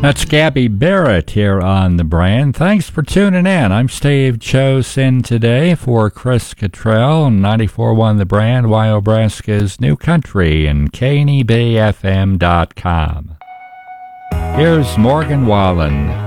That's Gabby Barrett here on The Brand. Thanks for tuning in. I'm Steve Chose in today for Chris Cottrell on 94.1 The Brand, Wyobraska's New Country, and KNEBFM.com. Here's Morgan Wallen.